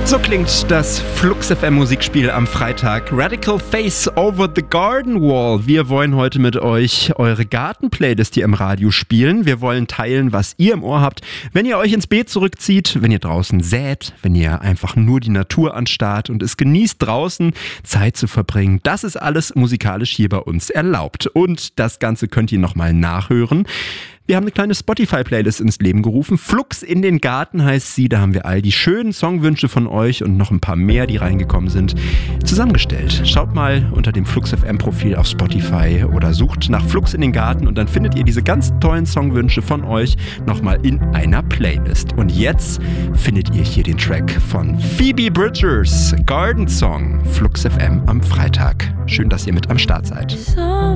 So klingt das Flux FM Musikspiel am Freitag. Radical Face Over the Garden Wall. Wir wollen heute mit euch eure Garten-Playlist hier im Radio spielen. Wir wollen teilen, was ihr im Ohr habt, wenn ihr euch ins Beet zurückzieht, wenn ihr draußen sät, wenn ihr einfach nur die Natur anstarrt und es genießt, draußen Zeit zu verbringen. Das ist alles musikalisch hier bei uns erlaubt. Und das Ganze könnt ihr nochmal nachhören. Wir haben eine kleine Spotify-Playlist ins Leben gerufen. Flux in den Garten heißt sie. Da haben wir all die schönen Songwünsche von euch und noch ein paar mehr, die reingekommen sind, zusammengestellt. Schaut mal unter dem Flux FM-Profil auf Spotify oder sucht nach Flux in den Garten und dann findet ihr diese ganz tollen Songwünsche von euch nochmal in einer Playlist. Und jetzt findet ihr hier den Track von Phoebe Bridgers, Garden Song, Flux FM am Freitag. Schön, dass ihr mit am Start seid.